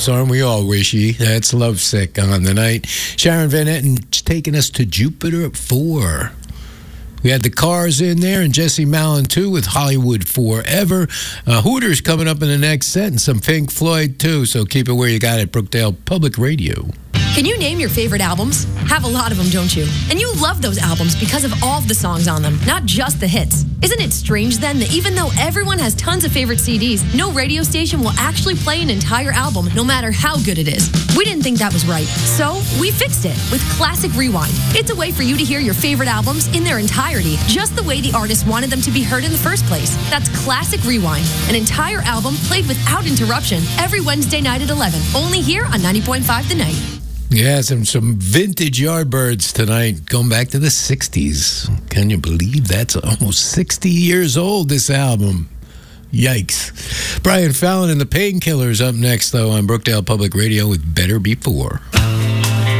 Yes, aren't we all wishy? That's Lovesick on the night. Sharon Van Etten taking us to Jupiter at 4. We had the Cars in there and Jesse Malin, too, with Hollywood Forever. Hooters coming up in the next set and some Pink Floyd, too. So keep it where you got it, Brookdale Public Radio. Can you name your favorite albums? Have a lot of them, don't you? And you love those albums because of all of the songs on them, not just the hits. Isn't it strange then that even though everyone has tons of favorite CDs, no radio station will actually play an entire album no matter how good it is? We didn't think that was right, so we fixed it with Classic Rewind. It's a way for you to hear your favorite albums in their entirety, just the way the artist wanted them to be heard in the first place. That's Classic Rewind, an entire album played without interruption every Wednesday night at 11, only here on 90.5 The Night. Yeah, some vintage Yardbirds tonight, going back to the 60s. Can you believe that's almost 60 years old, this album? Yikes. Brian Fallon and the Painkillers up next, though, on Brookdale Public Radio with Better Before.